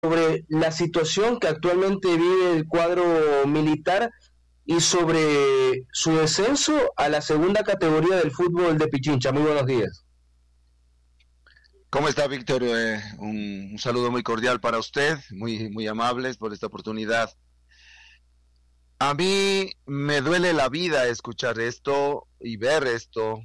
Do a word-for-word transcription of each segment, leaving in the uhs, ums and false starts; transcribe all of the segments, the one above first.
sobre la situación que actualmente vive el cuadro militar y sobre su descenso a la segunda categoría del fútbol de Pichincha. Muy buenos días. ¿Cómo está, Víctor? Eh, un, un saludo muy cordial para usted, muy, muy amables por esta oportunidad. A mí me duele la vida escuchar esto y ver esto.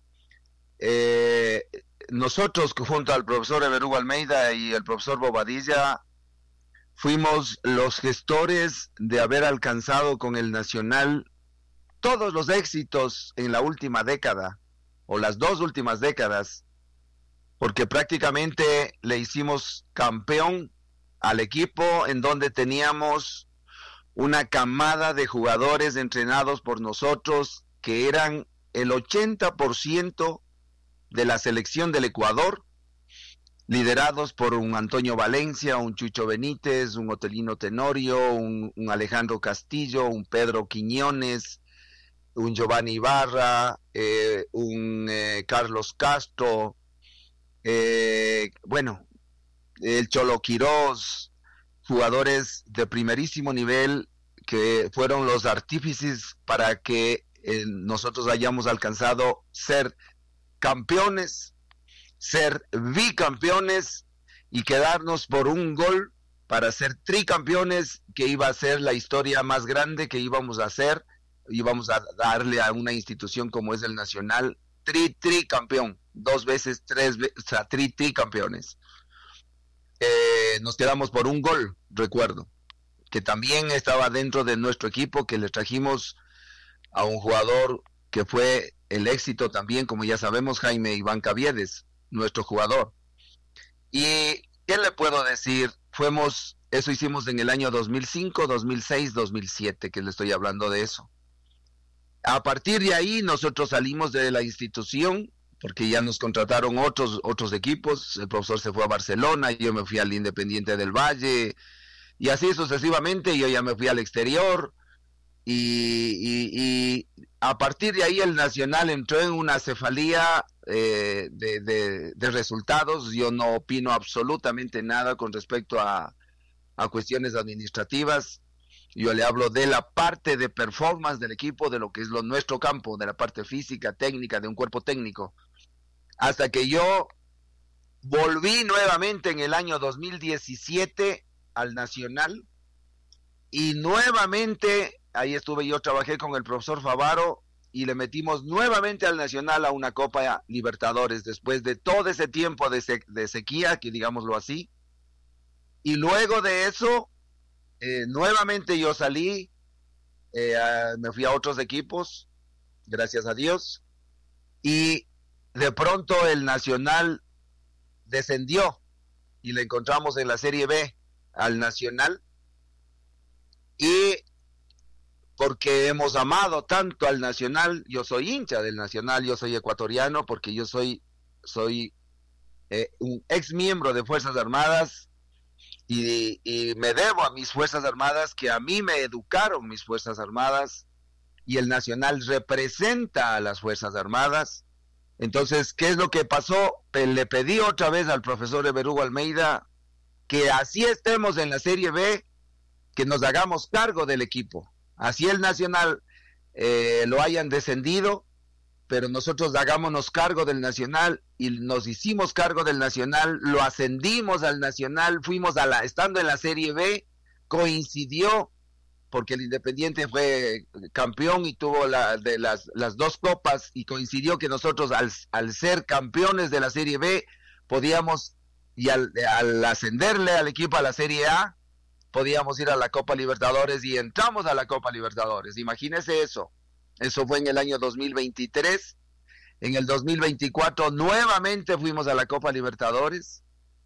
Eh, nosotros, junto al profesor Everugo Almeida y el profesor Bobadilla, fuimos los gestores de haber alcanzado con el Nacional todos los éxitos en la última década, o las dos últimas décadas, porque prácticamente le hicimos campeón al equipo en donde teníamos una camada de jugadores entrenados por nosotros que eran el ochenta por ciento de la selección del Ecuador, liderados por un Antonio Valencia, un Chucho Benítez, un Otelino Tenorio, un, un Alejandro Castillo, un Pedro Quiñones, un Giovanni Ibarra, eh, un eh, Carlos Castro, eh, bueno, el Cholo Quirós, jugadores de primerísimo nivel que fueron los artífices para que eh, nosotros hayamos alcanzado ser campeones, ser bicampeones y quedarnos por un gol para ser tricampeones, que iba a ser la historia más grande que íbamos a hacer, íbamos a darle a una institución como es el Nacional, tri tricampeón, dos veces, tres veces, o sea, tri tricampeones. Eh, nos quedamos por un gol, recuerdo, que también estaba dentro de nuestro equipo, que le trajimos a un jugador que fue el éxito también, como ya sabemos, Jaime Iván Caviedes, nuestro jugador. Y ¿qué le puedo decir? Fuimos, eso hicimos en el año dos mil cinco, dos mil seis, dos mil siete, que le estoy hablando de eso. A partir de ahí nosotros salimos de la institución, porque ya nos contrataron otros, otros equipos. El profesor se fue a Barcelona, yo me fui al Independiente del Valle, y así sucesivamente. Yo ya me fui al exterior, y, y, y a partir de ahí el Nacional entró en una cefalía eh, de, de, de resultados. Yo no opino absolutamente nada con respecto a, a cuestiones administrativas. Yo le hablo de la parte de performance del equipo, de lo que es lo nuestro campo, de la parte física, técnica, de un cuerpo técnico. Hasta que yo volví nuevamente en el año dos mil diecisiete al Nacional, y nuevamente ahí estuve, yo trabajé con el profesor Favaro y le metimos nuevamente al Nacional a una Copa Libertadores después de todo ese tiempo de, se de sequía, que digámoslo así. Y luego de eso, eh, nuevamente yo salí, eh, a, me fui a otros equipos, gracias a Dios, y de pronto el Nacional descendió y le encontramos en la Serie B al Nacional. Y porque hemos amado tanto al Nacional, yo soy hincha del Nacional, yo soy ecuatoriano, porque yo soy, soy eh, un ex miembro de Fuerzas Armadas, y, y me debo a mis Fuerzas Armadas, que a mí me educaron mis Fuerzas Armadas, y el Nacional representa a las Fuerzas Armadas. Entonces, ¿qué es lo que pasó? Le pedí otra vez al profesor Everugo Almeida que así estemos en la Serie B, que nos hagamos cargo del equipo. Así el Nacional eh, lo hayan descendido, pero nosotros hagámonos cargo del Nacional, y nos hicimos cargo del Nacional, lo ascendimos al Nacional, fuimos a la, estando en la Serie B, coincidió, porque el Independiente fue campeón y tuvo la, de las, las dos copas, y coincidió que nosotros al, al ser campeones de la Serie B, podíamos, y al, al ascenderle al equipo a la Serie A, podíamos ir a la Copa Libertadores, y entramos a la Copa Libertadores. Imagínese eso. Eso fue en el año dos mil veintitrés. En el dos mil veinticuatro nuevamente fuimos a la Copa Libertadores.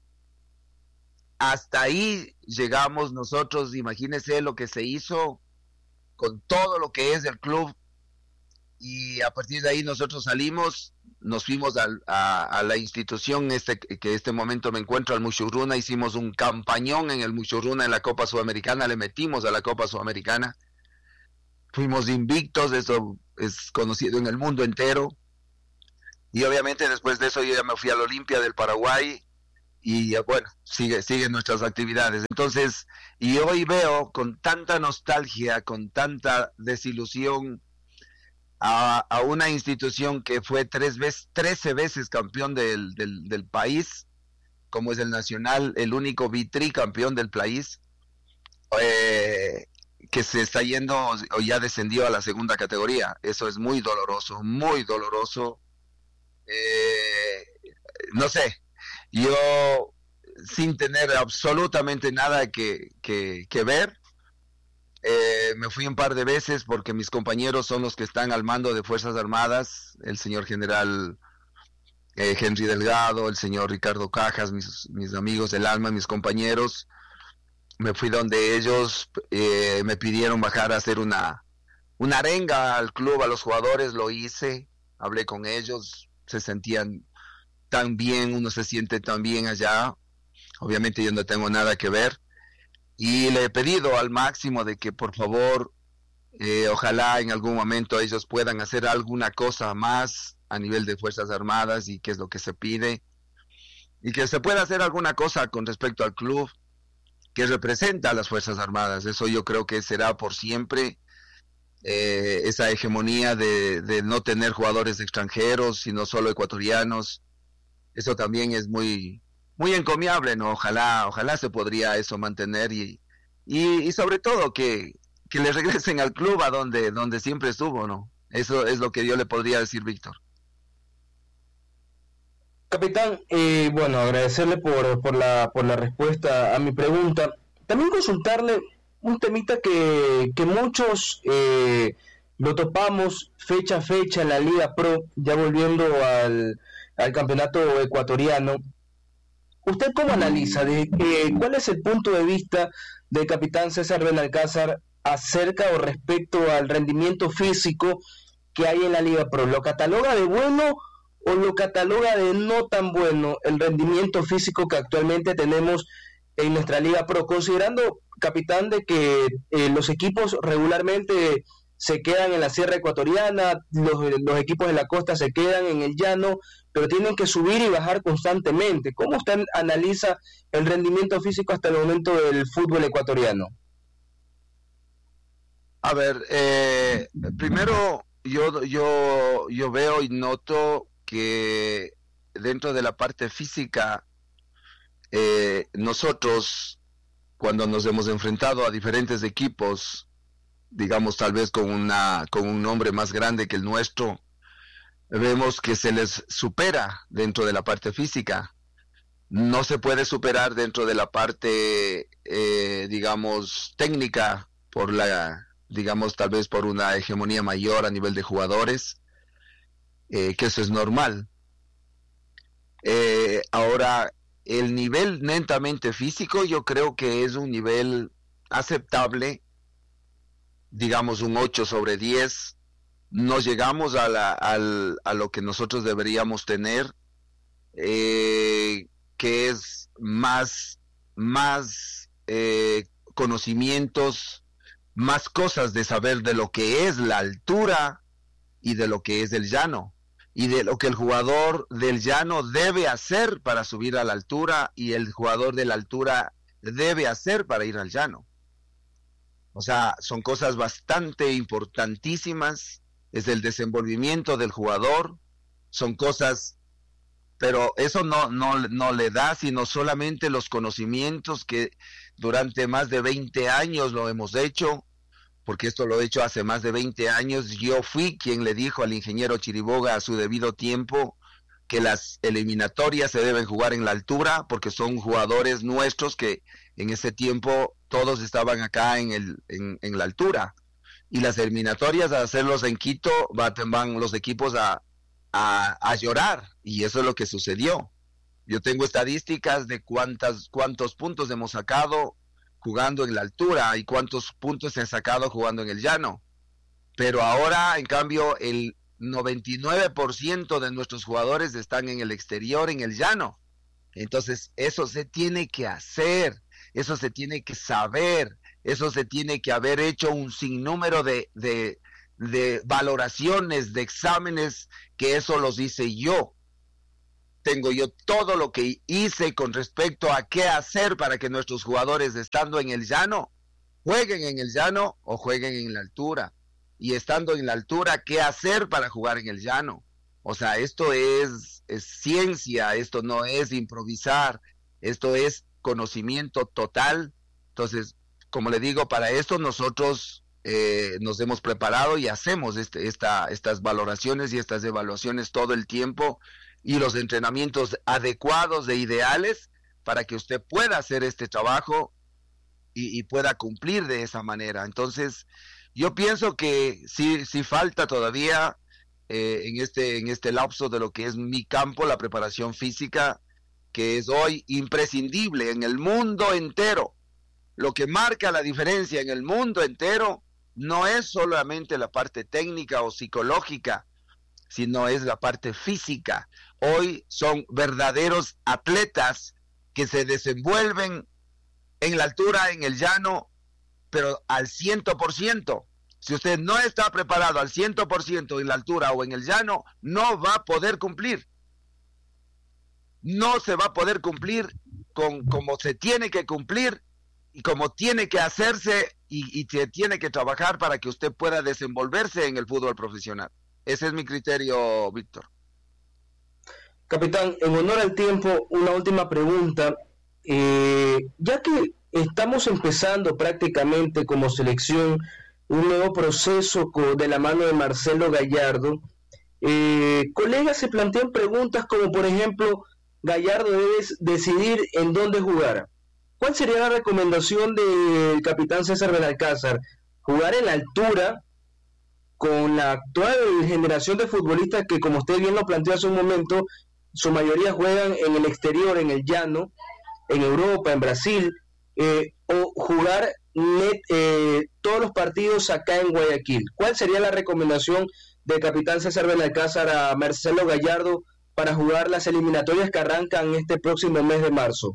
Hasta ahí llegamos nosotros. Imagínese lo que se hizo con todo lo que es el club. Y a partir de ahí nosotros salimos, nos fuimos a, a, a la institución este, que en este momento me encuentro, al Muchurruna. Hicimos un campañón en el Muchurruna en la Copa Sudamericana, le metimos a la Copa Sudamericana, fuimos invictos, eso es conocido en el mundo entero. Y obviamente después de eso yo ya me fui al Olimpia del Paraguay, y bueno, sigue, siguen nuestras actividades. Entonces, y hoy veo con tanta nostalgia, con tanta desilusión a, a una institución que fue tres veces, trece veces campeón del, del, del país, como es el Nacional, el único vitricampeón del país, eh, que se está yendo o ya descendió a la segunda categoría. Eso es muy doloroso, muy doloroso. Eh, no sé, yo sin tener absolutamente nada que, que, que ver, eh, me fui un par de veces porque mis compañeros son los que están al mando de Fuerzas Armadas, el señor general eh, Henry Delgado, el señor Ricardo Cajas, mis, mis amigos del alma, mis compañeros. Me fui donde ellos eh, me pidieron bajar a hacer una, una arenga al club, a los jugadores, lo hice, hablé con ellos, se sentían tan bien, uno se siente tan bien allá, obviamente yo no tengo nada que ver, y le he pedido al máximo de que por favor, eh, ojalá en algún momento ellos puedan hacer alguna cosa más a nivel de Fuerzas Armadas, y que es lo que se pide, y que se pueda hacer alguna cosa con respecto al club que representa a las Fuerzas Armadas. Eso yo creo que será por siempre, eh, esa hegemonía de, de no tener jugadores extranjeros, sino solo ecuatorianos. Eso también es muy muy encomiable, ¿no? Ojalá, ojalá se podría eso mantener, y, y, y sobre todo que, que le regresen al club a donde, donde siempre estuvo, ¿no? Eso es lo que yo le podría decir, Víctor. Capitán, eh, bueno, agradecerle por, por, la, por la respuesta a mi pregunta. También consultarle un temita que, que muchos eh, lo topamos fecha a fecha en la Liga Pro, ya volviendo al, al campeonato ecuatoriano. ¿Usted cómo analiza? De, eh, ¿Cuál es el punto de vista del capitán César Benalcázar acerca o respecto al rendimiento físico que hay en la Liga Pro? ¿Lo cataloga de bueno o lo cataloga de no tan bueno el rendimiento físico que actualmente tenemos en nuestra Liga Pro? Considerando, capitán, de que eh, los equipos regularmente se quedan en la sierra ecuatoriana, los, los equipos de la costa se quedan en el llano, pero tienen que subir y bajar constantemente. ¿Cómo usted analiza el rendimiento físico hasta el momento del fútbol ecuatoriano? A ver, eh, primero yo, yo, yo veo y noto que dentro de la parte física, eh, nosotros, cuando nos hemos enfrentado a diferentes equipos, digamos tal vez con una con un nombre más grande que el nuestro, vemos que se les supera dentro de la parte física. No se puede superar dentro de la parte, eh, digamos, técnica, por la, digamos, tal vez por una hegemonía mayor a nivel de jugadores, eh, que eso es normal. Eh, ahora, el nivel netamente físico, yo creo que es un nivel aceptable, digamos un ocho sobre diez, no llegamos a, la, al, a lo que nosotros deberíamos tener, eh, que es más, más eh, conocimientos, más cosas de saber de lo que es la altura y de lo que es el llano, y de lo que el jugador del llano debe hacer para subir a la altura, y el jugador de la altura debe hacer para ir al llano. O sea, son cosas bastante importantísimas, es el desenvolvimiento del jugador, son cosas, pero eso no, no, no le da sino solamente los conocimientos que durante más de veinte años lo hemos hecho, porque esto lo he hecho hace más de veinte años. Yo fui quien le dijo al ingeniero Chiriboga a su debido tiempo que las eliminatorias se deben jugar en la altura, porque son jugadores nuestros que en ese tiempo todos estaban acá en el en, en la altura, y las eliminatorias, al hacerlos en Quito, van los equipos a, a, a llorar, y eso es lo que sucedió. Yo tengo estadísticas de cuántas cuántos puntos hemos sacado jugando en la altura y cuántos puntos se han sacado jugando en el llano, pero ahora en cambio el noventa y nueve por ciento de nuestros jugadores están en el exterior, en el llano. Entonces eso se tiene que hacer, eso se tiene que saber, eso se tiene que haber hecho un sinnúmero de, de, de valoraciones, de exámenes, que eso los hice yo. tengo yo todo lo que hice con respecto a qué hacer para que nuestros jugadores, estando en el llano, jueguen en el llano o jueguen en la altura. Y estando en la altura, ¿qué hacer para jugar en el llano? O sea, esto es, es ciencia, esto no es improvisar, esto es conocimiento total. Entonces, como le digo, para esto nosotros eh, nos hemos preparado y hacemos este, esta, estas valoraciones y estas evaluaciones todo el tiempo, y los entrenamientos adecuados e ideales para que usted pueda hacer este trabajo y, y pueda cumplir de esa manera. Entonces, yo pienso que sí, sí falta todavía eh, en este, en este lapso de lo que es mi campo, la preparación física, que es hoy imprescindible en el mundo entero. Lo que marca la diferencia en el mundo entero no es solamente la parte técnica o psicológica, sino es la parte física. Hoy son verdaderos atletas que se desenvuelven en la altura, en el llano, pero al ciento por ciento. Si usted no está preparado al ciento por ciento en la altura o en el llano, no va a poder cumplir. No se va a poder cumplir con como se tiene que cumplir y como tiene que hacerse y, y se tiene que trabajar para que usted pueda desenvolverse en el fútbol profesional. Ese es mi criterio, Víctor. Capitán, en honor al tiempo, una última pregunta. Eh, ya que estamos empezando prácticamente como selección un nuevo proceso de la mano de Marcelo Gallardo, eh, colegas se plantean preguntas como, por ejemplo, Gallardo debe decidir en dónde jugar. ¿Cuál sería la recomendación del capitán César Benalcázar? ¿Jugar en la altura con la actual generación de futbolistas que, como usted bien lo planteó hace un momento, su mayoría juegan en el exterior, en el llano, en Europa, en Brasil, eh, o jugar net, eh, todos los partidos acá en Guayaquil? ¿Cuál sería la recomendación del capitán César Benalcázar a Marcelo Gallardo para jugar las eliminatorias que arrancan este próximo mes de marzo?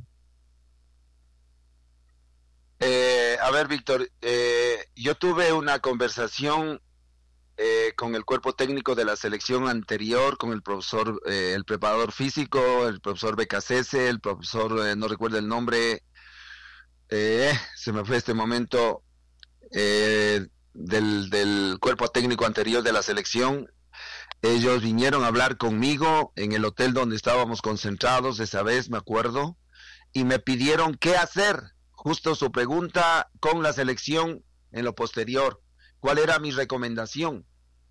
Eh, a ver, Víctor, eh, yo tuve una conversación eh, con el cuerpo técnico de la selección anterior, con el profesor, eh, el preparador físico, el profesor Becasese, el profesor, eh, no recuerdo el nombre, eh, se me fue este momento, eh, del, del cuerpo técnico anterior de la selección. Ellos vinieron a hablar conmigo en el hotel donde estábamos concentrados esa vez, me acuerdo, y me pidieron qué hacer. Justo su pregunta con la selección en lo posterior, ¿cuál era mi recomendación?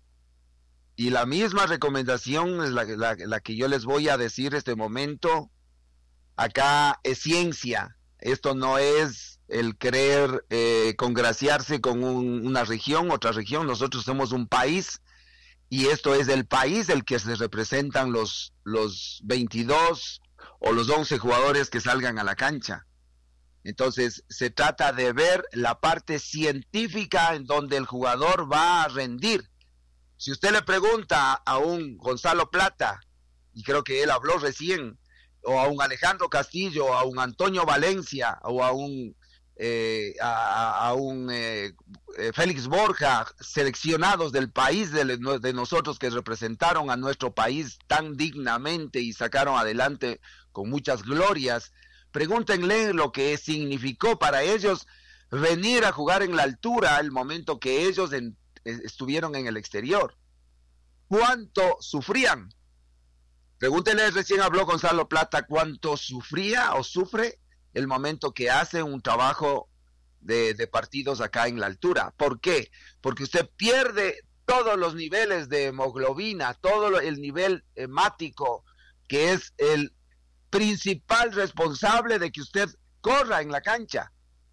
Y la misma recomendación es la, la, la que yo les voy a decir este momento. Acá es ciencia, esto no es el querer eh, congraciarse con un, una región, otra región. Nosotros somos un país y esto es el país el que se representan los, los veintidós o los once jugadores que salgan a la cancha. Entonces, se trata de ver la parte científica en donde el jugador va a rendir. Si usted le pregunta a un Gonzalo Plata, y creo que él habló recién, o a un Alejandro Castillo, o a un Antonio Valencia, o a un, eh, a, a un eh, Félix Borja, seleccionados del país de, de nosotros que representaron a nuestro país tan dignamente y sacaron adelante con muchas glorias, pregúntenle lo que significó para ellos venir a jugar en la altura el momento que ellos en, estuvieron en el exterior. ¿Cuánto sufrían? Pregúntenle, recién habló Gonzalo Plata, cuánto sufría o sufre el momento que hace un trabajo de, de partidos acá en la altura. ¿Por qué? Porque usted pierde todos los niveles de hemoglobina, todo el nivel hemático, que es el principal responsable de que usted corra en la cancha,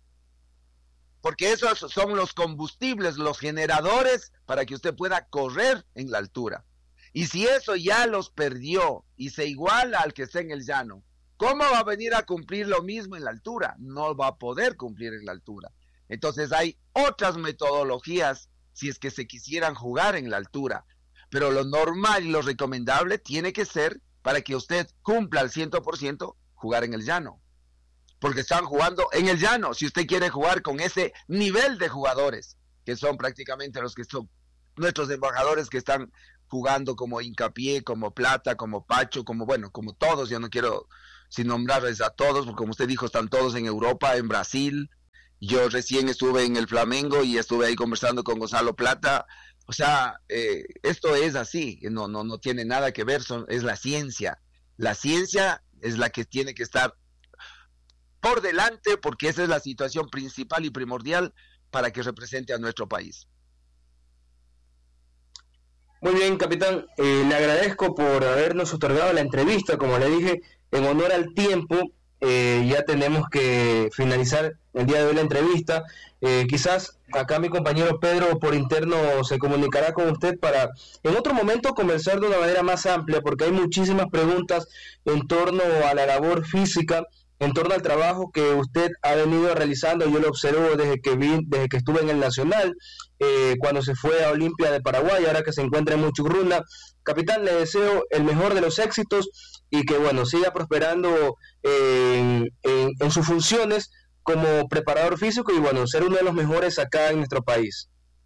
porque esos son los combustibles, los generadores para que usted pueda correr en la altura. Y si eso ya los perdió y se iguala al que está en el llano, ¿cómo va a venir a cumplir lo mismo en la altura? No va a poder cumplir en la altura. Entonces hay otras metodologías si es que se quisieran jugar en la altura, pero lo normal y lo recomendable tiene que ser, para que usted cumpla al cien por ciento, jugar en el llano. Porque están jugando en el llano. Si usted quiere jugar con ese nivel de jugadores, que son prácticamente los que son nuestros embajadores que están jugando como Hincapié, como Plata, como Pacho, como bueno, como todos, yo no quiero sin nombrarles a todos, porque como usted dijo, están todos en Europa, en Brasil. Yo recién estuve en el Flamengo y estuve ahí conversando con Gonzalo Plata. O sea, eh, esto es así, no, no, no tiene nada que ver, son, es la ciencia. La ciencia es la que tiene que estar por delante, porque esa es la situación principal y primordial para que represente a nuestro país. Muy bien, capitán, eh, le agradezco por habernos otorgado la entrevista. Como le dije, en honor al tiempo, eh, ya tenemos que finalizar el día de hoy la entrevista. Eh, quizás acá mi compañero Pedro por interno se comunicará con usted para en otro momento conversar de una manera más amplia, porque hay muchísimas preguntas en torno a la labor física, en torno al trabajo que usted ha venido realizando. Yo lo observo desde que vi, desde que estuve en el Nacional, eh, cuando se fue a Olimpia de Paraguay, ahora que se encuentra en Muchugruna. Capitán, le deseo el mejor de los éxitos y que bueno siga prosperando eh, en, en, en sus funciones como preparador físico y bueno, ser uno de los mejores acá en nuestro país.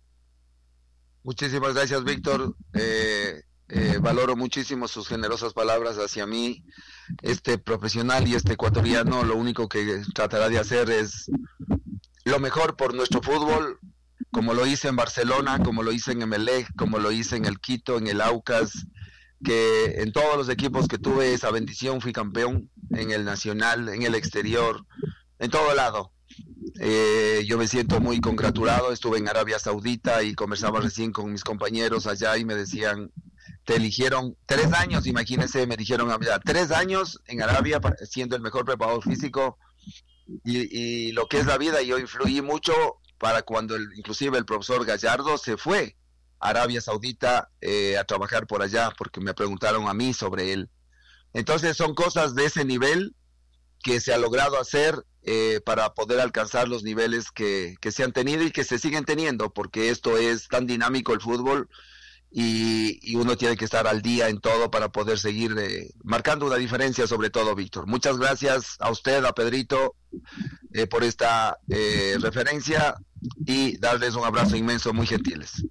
Muchísimas gracias, Víctor. Eh, eh, valoro muchísimo sus generosas palabras hacia mí. Este profesional y este ecuatoriano lo único que tratará de hacer es lo mejor por nuestro fútbol, como lo hice en Barcelona, como lo hice en Emelec, como lo hice en el Quito, en el Aucas, que en todos los equipos que tuve esa bendición fui campeón, en el Nacional, en el exterior, en todo lado. Eh, yo me siento muy congratulado. Estuve en Arabia Saudita y conversaba recién con mis compañeros allá y me decían, te eligieron tres años, imagínense, me dijeron allá, tres años en Arabia siendo el mejor preparador físico y, y lo que es la vida. Yo influí mucho para cuando el, inclusive el profesor Gallardo se fue a Arabia Saudita eh, a trabajar por allá, porque me preguntaron a mí sobre él. Entonces son cosas de ese nivel que se ha logrado hacer eh, para poder alcanzar los niveles que, que se han tenido y que se siguen teniendo, porque esto es tan dinámico el fútbol y, y uno tiene que estar al día en todo para poder seguir eh, marcando una diferencia, sobre todo, Víctor. Muchas gracias a usted, a Pedrito, eh, por esta eh, referencia y darles un abrazo inmenso, muy gentiles.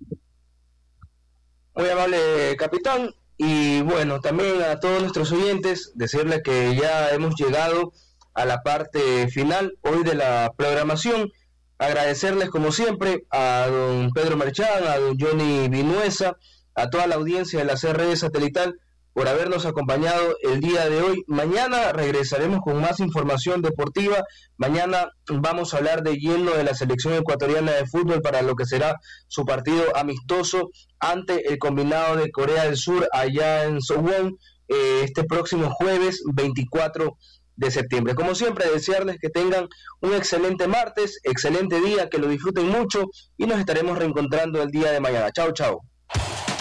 Muy amable, capitán. Y bueno, también a todos nuestros oyentes, decirles que ya hemos llegado a la parte final hoy de la programación. Agradecerles como siempre a don Pedro Merchán, a don Johnny Vinuesa, a toda la audiencia de la C R E Satelital por habernos acompañado el día de hoy. Mañana regresaremos con más información deportiva. Mañana vamos a hablar de lleno de la selección ecuatoriana de fútbol para lo que será su partido amistoso ante el combinado de Corea del Sur allá en Suwon eh, este próximo jueves veinticuatro de septiembre. Como siempre, desearles que tengan un excelente martes, excelente día, que lo disfruten mucho y nos estaremos reencontrando el día de mañana. Chao, chao.